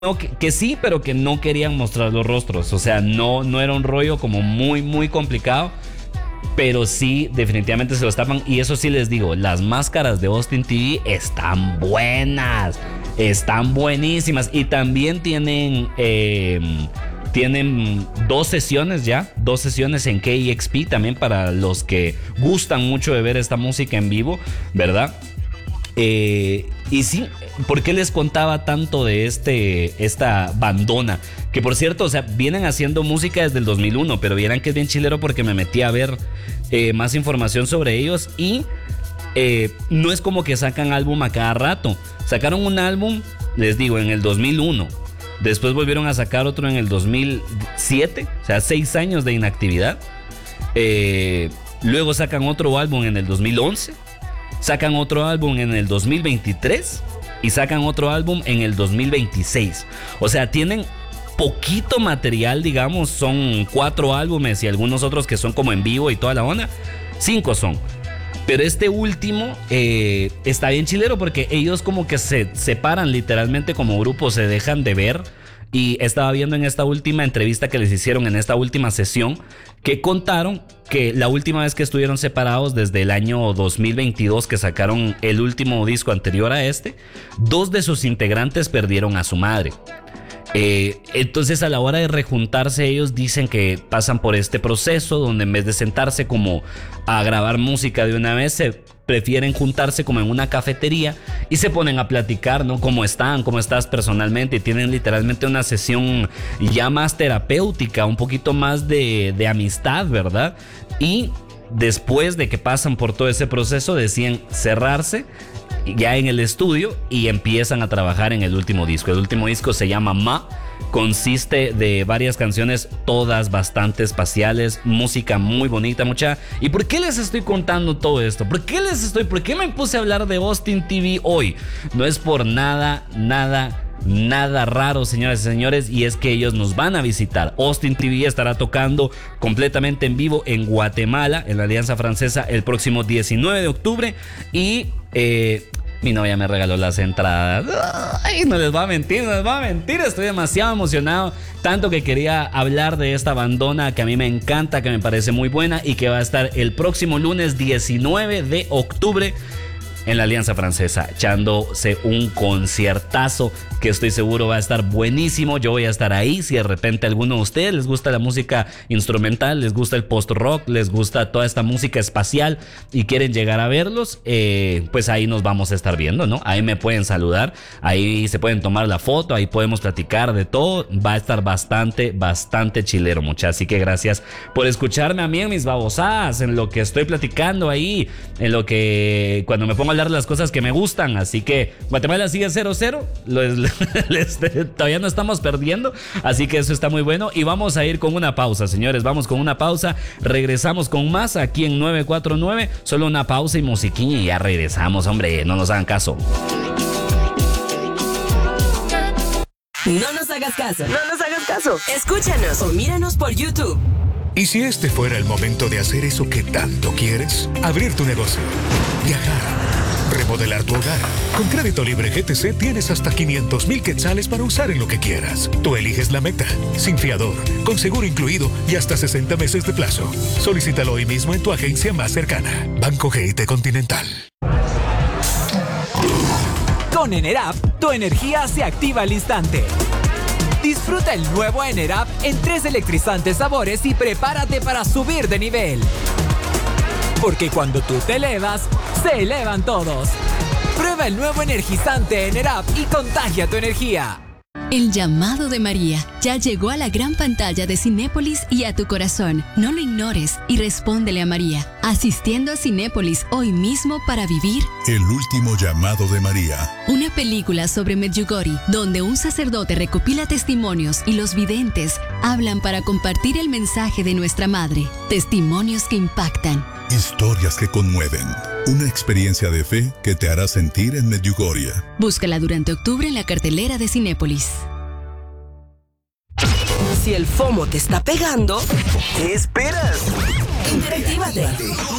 no, que sí, pero que no querían mostrar los rostros. O sea, no era un rollo como muy, muy complicado. Pero sí, definitivamente se los tapan. Y eso sí les digo, las máscaras de Austin TV están buenas. Están buenísimas. Y también tienen 2 sesiones ya. 2 sesiones en KEXP también para los que gustan mucho de ver esta música en vivo, ¿verdad? Y sí, ¿por qué les contaba tanto de esta bandona? Que por cierto, o sea, vienen haciendo música desde el 2001, pero vieran que es bien chilero porque me metí a ver más información sobre ellos y no es como que sacan álbum a cada rato. Sacaron un álbum, les digo, en el 2001. Después volvieron a sacar otro en el 2007, o sea, 6 años de inactividad. Luego sacan otro álbum en el 2011. Sacan otro álbum en el 2023 y sacan otro álbum en el 2026. O sea, tienen poquito material, digamos, son 4 álbumes y algunos otros que son como en vivo y toda la onda. 5 son. Pero este último está bien chilero porque ellos como que se separan literalmente como grupo, se dejan de ver. Y estaba viendo en esta última entrevista que les hicieron en esta última sesión que contaron que la última vez que estuvieron separados desde el año 2022 que sacaron el último disco anterior a este, 2 de sus integrantes perdieron a su madre. Entonces a la hora de rejuntarse ellos dicen que pasan por este proceso donde en vez de sentarse como a grabar música de una vez se prefieren juntarse como en una cafetería y se ponen a platicar, ¿no? ¿Cómo estás personalmente? Y tienen literalmente una sesión ya más terapéutica, un poquito más de amistad, ¿verdad? Y después de que pasan por todo ese proceso deciden cerrarse ya en el estudio y empiezan a trabajar en el último disco. El último disco se llama Ma. Consiste de varias canciones, todas bastante espaciales, música muy bonita, mucha. ¿Y por qué les estoy contando todo esto? ¿Por qué me puse a hablar de Austin TV hoy? No es por nada raro, señoras y señores, y es que ellos nos van a visitar. Austin TV estará tocando completamente en vivo en Guatemala, en la Alianza Francesa, el próximo 19 de octubre. Y mi novia me regaló las entradas. Ay, no les voy a mentir, estoy demasiado emocionado. Tanto que quería hablar de esta bandona que a mí me encanta, que me parece muy buena y que va a estar el próximo lunes 19 de octubre en la Alianza Francesa, echándose un conciertazo que estoy seguro va a estar buenísimo. Yo voy a estar ahí. Si de repente a alguno de ustedes les gusta la música instrumental, les gusta el post-rock, les gusta toda esta música espacial y quieren llegar a verlos, pues ahí nos vamos a estar viendo, ¿no? Ahí me pueden saludar, ahí se pueden tomar la foto, ahí podemos platicar de todo. Va a estar bastante chilero, muchachos. Así que gracias por escucharme a mí en mis babosadas, en lo que estoy platicando ahí, en lo que cuando me pongo a hablar de las cosas que me gustan. Así que Guatemala sigue 0-0. Todavía no estamos perdiendo, así que eso está muy bueno. Y vamos a ir con una pausa, señores. Vamos con una pausa. Regresamos con más aquí en 949. Solo una pausa y musiquilla y ya regresamos, hombre. No nos hagan caso. No nos hagas caso. Escúchanos o míranos por YouTube. ¿Y si este fuera el momento de hacer eso que tanto quieres? Abrir tu negocio, viajar, remodelar tu hogar. Con Crédito Libre GTC tienes hasta 500,000 quetzales para usar en lo que quieras. Tú eliges la meta, sin fiador, con seguro incluido y hasta 60 meses de plazo. Solicítalo hoy mismo en tu agencia más cercana. Banco GIT Continental. Con Enerap, tu energía se activa al instante. Disfruta el nuevo Enerap en 3 electrizantes sabores y prepárate para subir de nivel. Porque cuando tú te elevas, se elevan todos. Prueba el nuevo energizante Enerap y contagia tu energía. El llamado de María ya llegó a la gran pantalla de Cinépolis y a tu corazón. No lo ignores y respóndele a María, asistiendo a Cinépolis hoy mismo para vivir El último llamado de María. Una película sobre Medjugorje, donde un sacerdote recopila testimonios y los videntes hablan para compartir el mensaje de nuestra madre. Testimonios que impactan. Historias que conmueven. Una experiencia de fe que te hará sentir en Medjugorje. Búscala durante octubre en la cartelera de Cinépolis. Si el FOMO te está pegando, ¿Qué esperas? interactívate.